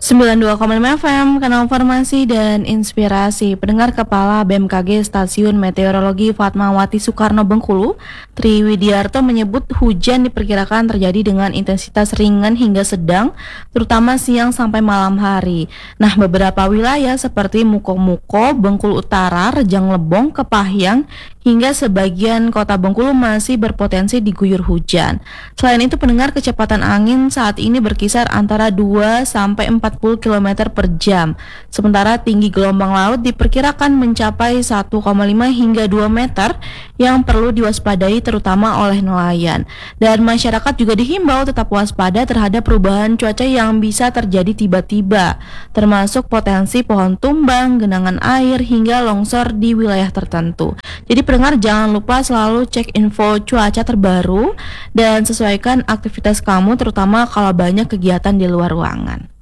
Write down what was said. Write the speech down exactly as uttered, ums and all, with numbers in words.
sembilan puluh dua koma lima F M, Kanal Informasi dan Inspirasi. Pendengar Kepala B M K G Stasiun Meteorologi Fatmawati Soekarno Bengkulu, Tri Widiarto menyebut hujan diperkirakan terjadi dengan intensitas ringan hingga sedang, terutama siang sampai malam hari. Nah, beberapa wilayah seperti Muko-Muko, Bengkulu Utara, Rejang Lebong, Kepahyang, hingga sebagian kota Bengkulu masih berpotensi diguyur hujan. Selain itu, pendengar, kecepatan angin saat ini berkisar antara dua sampai empat puluh kilometer per jam. Sementara tinggi gelombang laut diperkirakan mencapai satu koma lima hingga dua meter yang perlu diwaspadai terutama oleh nelayan. Dan masyarakat juga dihimbau tetap waspada terhadap perubahan cuaca yang bisa terjadi tiba-tiba, termasuk potensi pohon tumbang, genangan air, hingga longsor di wilayah tertentu. Jadi pendengar, jangan lupa selalu cek info cuaca terbaru dan sesuaikan aktivitas kamu, terutama kalau banyak kegiatan di luar ruangan.